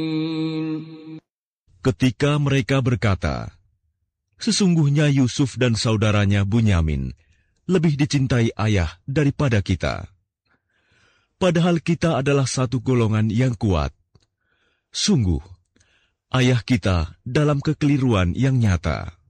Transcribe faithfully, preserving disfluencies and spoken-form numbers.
Ketika mereka berkata, "Sesungguhnya Yusuf dan saudaranya Bunyamin lebih dicintai ayah daripada kita. Padahal kita adalah satu golongan yang kuat. Sungguh, ayah kita dalam kekeliruan yang nyata."